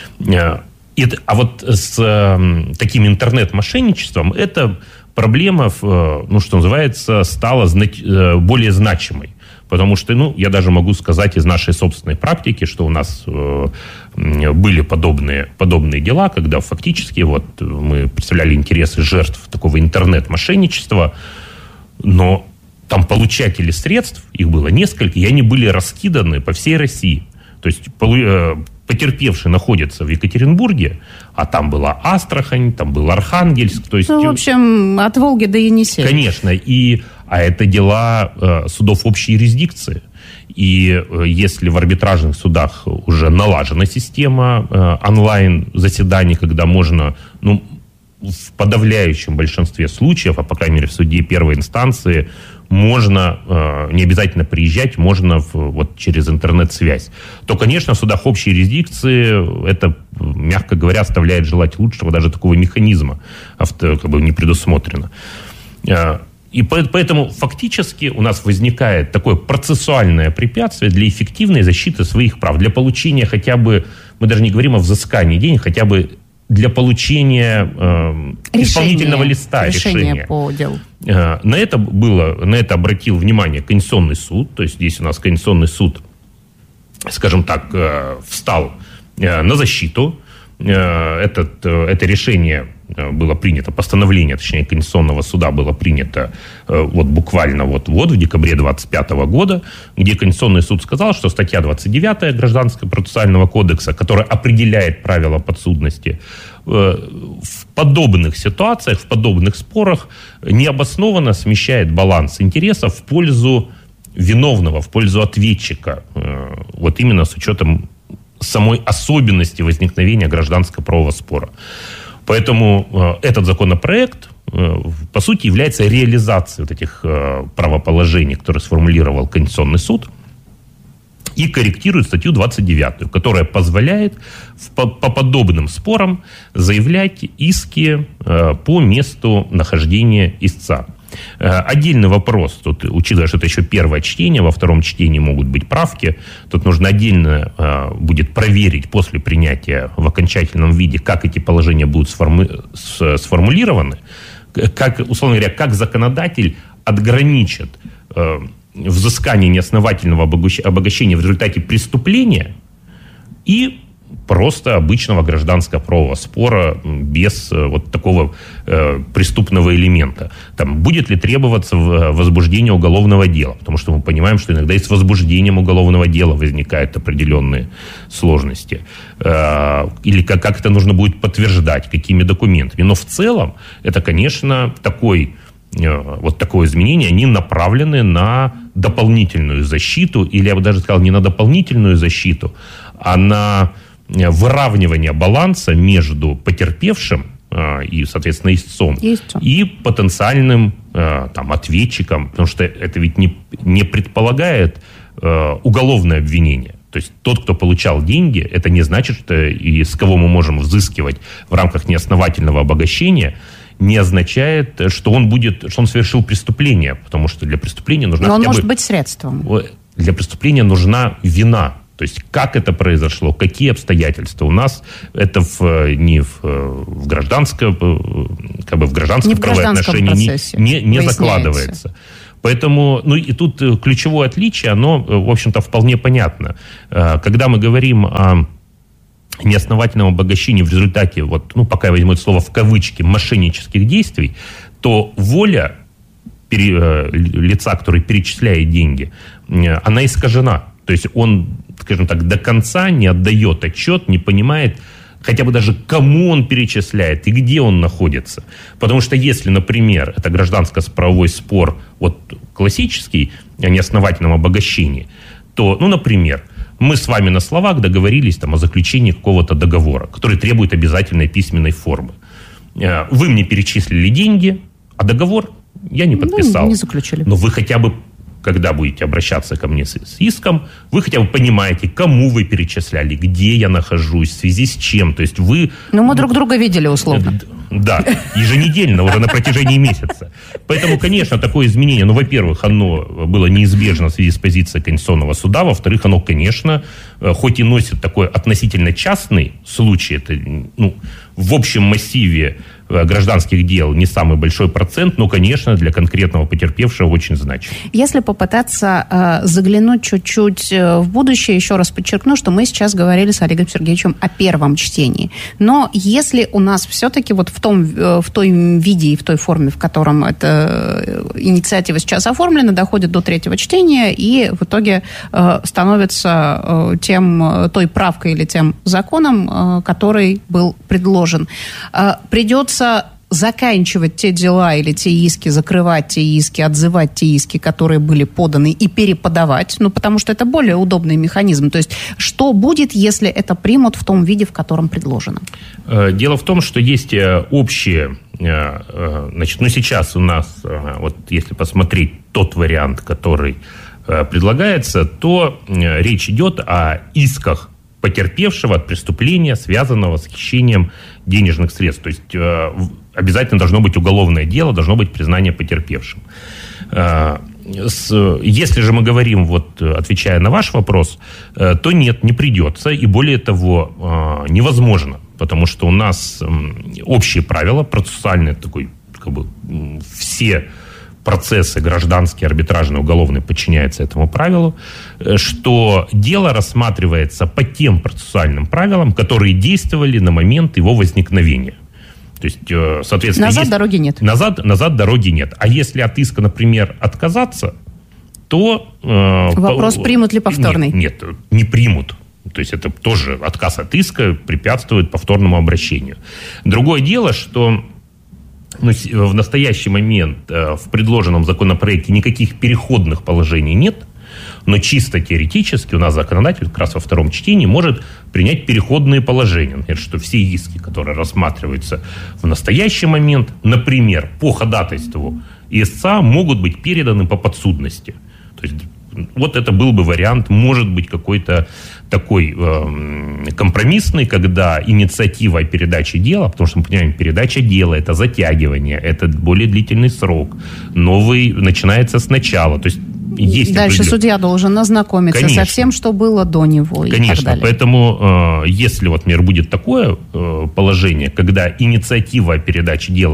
А вот с таким интернет-мошенничеством эта проблема, что называется, стала более значимой. Потому что, я даже могу сказать из нашей собственной практики, что у нас были подобные дела, когда фактически мы представляли интересы жертв такого интернет-мошенничества, но там получатели средств, их было несколько, и они были раскиданы по всей России. То есть потерпевший находится в Екатеринбурге, а там была Астрахань, там был Архангельск. То есть, в общем, от Волги до Енисея. Конечно. А это дела судов общей юрисдикции. И если в арбитражных судах уже налажена система онлайн-заседаний, когда можно, в подавляющем большинстве случаев, а по крайней мере в суде первой инстанции, можно, не обязательно приезжать, можно через интернет-связь, то, конечно, в судах общей юрисдикции это, мягко говоря, оставляет желать лучшего, даже такого механизма не предусмотрено. И поэтому фактически у нас возникает такое процессуальное препятствие для эффективной защиты своих прав, для получения хотя бы, мы даже не говорим о взыскании денег, хотя бы для получения исполнительного листа решения по делу. На это обратил внимание Конституционный суд. То есть здесь у нас Конституционный суд, скажем так, встал на защиту. Это решение было принято, постановление, точнее, Конституционного суда было принято буквально в декабре 2025 года, где Конституционный суд сказал, что статья 29 Гражданского процессуального кодекса, которая определяет правила подсудности, в подобных ситуациях, в подобных спорах необоснованно смещает баланс интересов в пользу виновного, в пользу ответчика. Именно с учетом самой особенности возникновения гражданского правового спора. Поэтому этот законопроект, по сути, является реализацией этих правоположений, которые сформулировал Конституционный суд, и корректирует статью 29, которая позволяет по подобным спорам заявлять иски по месту нахождения истца. Отдельный вопрос, тут, учитывая, что это еще первое чтение, во втором чтении могут быть правки, тут нужно отдельно будет проверить после принятия в окончательном виде, как эти положения будут сформулированы, как, условно говоря, как законодатель отграничит взыскание неосновательного обогащения в результате преступления и просто обычного гражданского правового спора без вот такого преступного элемента. Там, будет ли требоваться возбуждение уголовного дела? Потому что мы понимаем, что иногда и с возбуждением уголовного дела возникают определенные сложности. Или как это нужно будет подтверждать, какими документами. Но в целом это, конечно, такое изменение, они направлены на дополнительную защиту, или я бы даже сказал, не на дополнительную защиту, а на выравнивание баланса между потерпевшим и, соответственно, истцом и потенциальным ответчиком, потому что это ведь не предполагает уголовное обвинение. То есть тот, кто получал деньги, это не значит, что и с кого мы можем взыскивать в рамках неосновательного обогащения, не означает, что он совершил преступление, потому что для преступления нужна Но он может быть средством. Для преступления нужна вина. То есть, как это произошло, какие обстоятельства. У нас это в гражданском правоотношении не закладывается. Поэтому, и тут ключевое отличие, оно, в общем-то, вполне понятно. Когда мы говорим о неосновательном обогащении в результате, пока я возьму это слово в кавычки, мошеннических действий, то воля лица, который перечисляет деньги, она искажена. То есть он, скажем так, до конца не отдает отчет, не понимает хотя бы даже кому он перечисляет и где он находится. Потому что если, например, это гражданско-правовой спор, классический, о неосновательном обогащении, то, например, мы с вами на словах договорились о заключении какого-то договора, который требует обязательной письменной формы. Вы мне перечислили деньги, а договор я не подписал. Не заключили. Но вы хотя бы, когда будете обращаться ко мне с иском, вы хотя бы понимаете, кому вы перечисляли, где я нахожусь, в связи с чем. То есть вы... мы друг друга видели условно. Да, еженедельно, уже на протяжении месяца. Поэтому, конечно, такое изменение, во-первых, оно было неизбежно в связи с позицией Конституционного суда, во-вторых, оно, конечно, хоть и носит такой относительно частный случай, это, в общем массиве гражданских дел не самый большой процент, но, конечно, для конкретного потерпевшего очень значим. Если попытаться заглянуть чуть-чуть в будущее, еще раз подчеркну, что мы сейчас говорили с Олегом Сергеевичем о первом чтении. Но если у нас все-таки в той виде и в той форме, в котором эта инициатива сейчас оформлена, доходит до третьего чтения и в итоге становится той правкой или тем законом, который был предложен, придется заканчивать те дела или те иски, закрывать те иски, отзывать те иски, которые были поданы, и переподавать, потому что это более удобный механизм. То есть, что будет, если это примут в том виде, в котором предложено? Дело в том, что есть общие, сейчас у нас, если посмотреть тот вариант, который предлагается, то речь идет о исках потерпевшего от преступления, связанного с хищением денежных средств. То есть обязательно должно быть уголовное дело, должно быть признание потерпевшим. Если же мы говорим, отвечая на ваш вопрос, то нет, не придется, и более того, невозможно, потому что у нас общие правила, процессуальные, все процессы гражданские, арбитражные, уголовные подчиняются этому правилу, что дело рассматривается по тем процессуальным правилам, которые действовали на момент его возникновения. То есть, соответственно... Назад дороги нет. Назад дороги нет. А если от иска, например, отказаться, то... Вопрос, примут ли повторный? Нет, не примут. То есть это тоже отказ от иска препятствует повторному обращению. Другое дело, что в настоящий момент в предложенном законопроекте никаких переходных положений нет, но чисто теоретически у нас законодатель как раз во втором чтении может принять переходные положения. Например, что все иски, которые рассматриваются в настоящий момент, например, по ходатайству истца, могут быть переданы по подсудности. То есть это был бы вариант, может быть, какой-то такой компромиссный, когда инициатива о передаче дела, потому что мы понимаем, передача дела – это затягивание, это более длительный срок, новый начинается сначала. То есть есть дальше судья должен ознакомиться со всем, что было до него. Конечно, и так далее. Поэтому если, например, будет такое положение, когда инициатива о передаче дела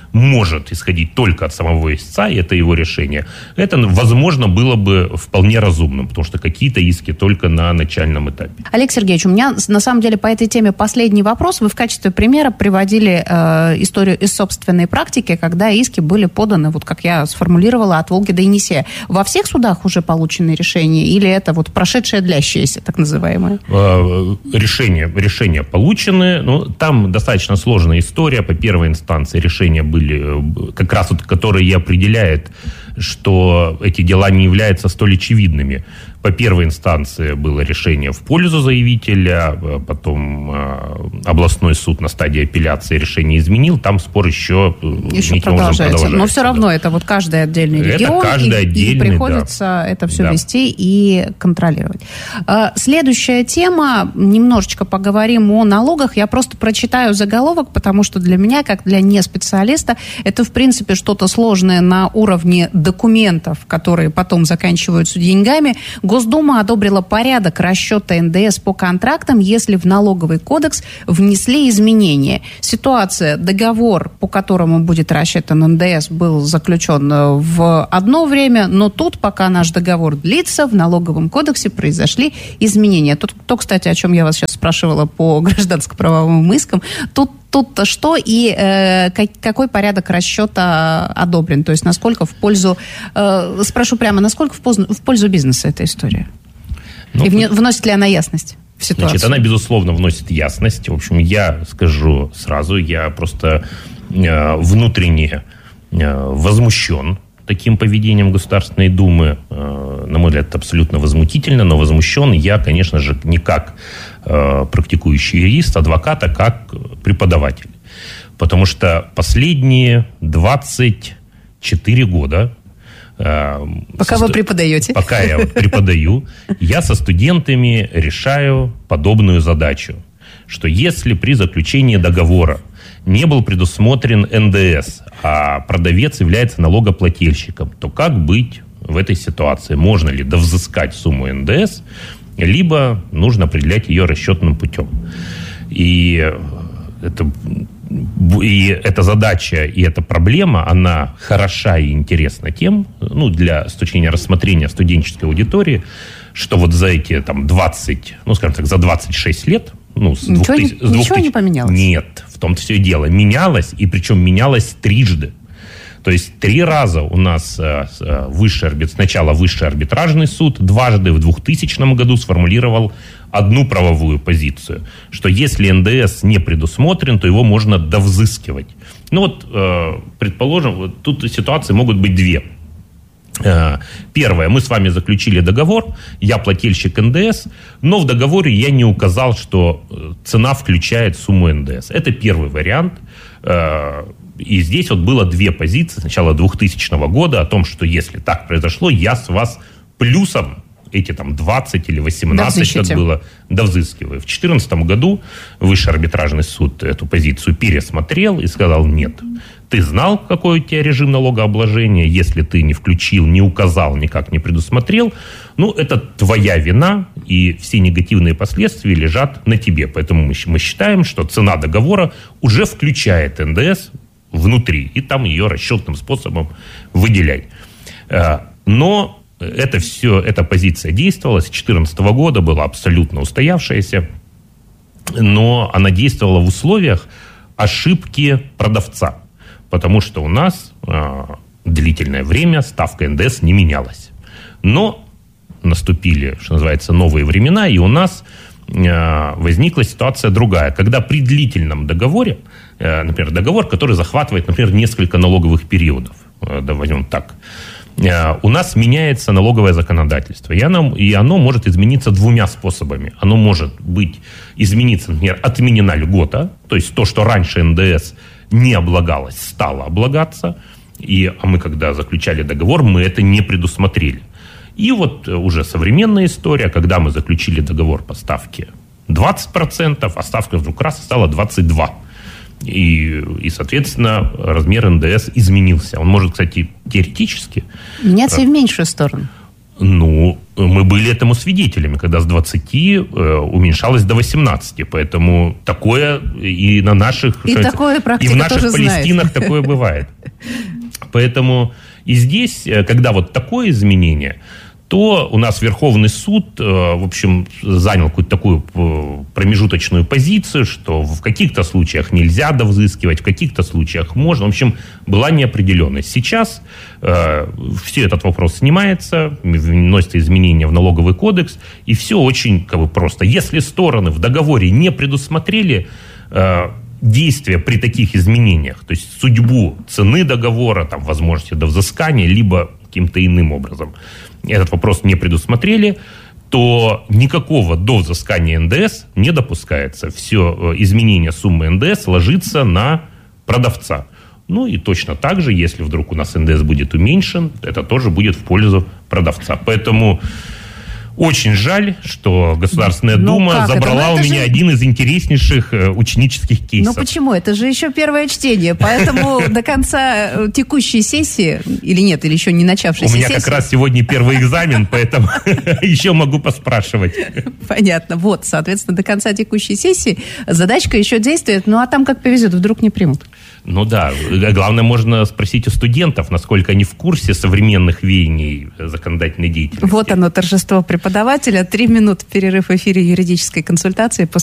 может исходить только от самого истца, и это его решение, это, возможно, было бы вполне разумным, потому что какие-то иски только на начальном этапе. Олег Сергеевич, у меня на самом деле по этой теме последний вопрос. Вы в качестве примера приводили историю из собственной практики, когда иски были поданы, вот как я сформулировала, от Волги до Енисея. Во всех судах уже получены решения или это вот прошедшее длящееся, так называемое? Решения получены. Ну, там достаточно сложная история. По первой инстанции решения были как раз вот, которые и определяет, что эти дела не являются столь очевидными. По первой инстанции было решение в пользу заявителя, потом областной суд на стадии апелляции решение изменил, там спор еще продолжается. Но все равно это вот каждый отдельный регион, и приходится это все вести и контролировать. Следующая тема, немножечко поговорим о налогах. Я просто прочитаю заголовок, потому что для меня, как для неспециалиста, это в принципе что-то сложное на уровне документов, которые потом заканчиваются деньгами. Госдума одобрила порядок расчета НДС по контрактам, если в налоговый кодекс внесли изменения. Ситуация, договор, по которому будет рассчитан НДС, был заключен в одно время, но тут, пока наш договор длится, в налоговом кодексе произошли изменения. Тут, кстати, о чем я вас сейчас спрашивала по гражданско-правовым искам, тут что и какой порядок расчета одобрен? То есть насколько в пользу, спрошу прямо, насколько в пользу бизнеса эта история? И вносит ли она ясность в ситуацию? Значит, она, безусловно, вносит ясность. В общем, я скажу сразу, я просто внутренне возмущен таким поведением Государственной Думы. На мой взгляд, это абсолютно возмутительно, но возмущен я, конечно же, не как практикующий юрист, адвокат, а как преподаватель. Потому что последние 24 года... Пока вы преподаете. Пока я преподаю, я со студентами решаю подобную задачу, что если при заключении договора не был предусмотрен НДС, а продавец является налогоплательщиком, то как быть в этой ситуации? Можно ли довзыскать сумму НДС, либо нужно определять ее расчетным путем? И эта задача, и эта проблема, она хороша и интересна тем, с точки зрения рассмотрения студенческой аудитории, что вот за эти 20, скажем так, за 26 лет, ничего не поменялось? Нет, в том-то все и дело. Менялось, и причем менялось трижды. То есть 3 раза у нас сначала Высший арбитражный суд дважды в 2000 году сформулировал одну правовую позицию, что если НДС не предусмотрен, то его можно довзыскивать. Предположим, тут ситуации могут быть 2. Первое, мы с вами заключили договор, я плательщик НДС, но в договоре я не указал, что цена включает сумму НДС. Это первый вариант. И здесь было 2 позиции с начала 2000 года о том, что если так произошло, я с вас плюсом эти 20 или 18, как было, довзыскиваю. В 2014 году Высший арбитражный суд эту позицию пересмотрел и сказал: нет, ты знал, какой у тебя режим налогообложения, если ты не включил, не указал, никак не предусмотрел, это твоя вина, и все негативные последствия лежат на тебе. Поэтому мы считаем, что цена договора уже включает НДС внутри, и там ее расчетным способом выделять. Но эта позиция действовала с 2014 года, была абсолютно устоявшаяся, но она действовала в условиях ошибки продавца, потому что у нас длительное время ставка НДС не менялась. Но наступили, что называется, новые времена, и у нас возникла ситуация другая, когда при длительном договоре, например, договор, который захватывает, например, несколько налоговых периодов, возьмем так, у нас меняется налоговое законодательство, и оно может измениться 2 способами. Оно может измениться, например, отменена льгота, то есть то, что раньше НДС не облагалось, стало облагаться, а мы, когда заключали договор, мы это не предусмотрели. И уже современная история, когда мы заключили договор по ставке 20%, а ставка вдруг раз стала 22%. И, соответственно, размер НДС изменился. Он может, кстати, теоретически... Меняться и в меньшую сторону. мы были этому свидетелями, когда с 20 уменьшалось до 18. Поэтому такое и на наших... И такое практика и в наших тоже Палестинах знает. такое бывает. Поэтому и здесь, когда вот такое изменение, то у нас Верховный суд, в общем, занял какую-то такую промежуточную позицию, что в каких-то случаях нельзя довзыскивать, в каких-то случаях можно. В общем, была неопределенность. Сейчас все этот вопрос снимается, вносятся изменения в налоговый кодекс, и все очень просто. Если стороны в договоре не предусмотрели действия при таких изменениях, то есть судьбу цены договора, там, возможности довзыскания, либо каким-то иным образом этот вопрос не предусмотрели, то никакого довзыскания НДС не допускается. Все изменение суммы НДС ложится на продавца. Ну и точно так же, если вдруг у нас НДС будет уменьшен, это тоже будет в пользу продавца. Поэтому очень жаль, что Государственная Дума забрала у меня один из интереснейших ученических кейсов. Ну почему? Это же еще первое чтение, поэтому до конца текущей сессии, или нет, или еще не начавшейся сессии. У меня как раз сегодня первый экзамен, поэтому еще могу поспрашивать. Понятно. Вот, соответственно, до конца текущей сессии задачка еще действует, ну а там как повезет, вдруг не примут. Ну да, главное, можно спросить у студентов, насколько они в курсе современных веяний законодательной деятельности. Вот оно, торжество преподавателя. 3 минуты перерыв в эфире юридической консультации.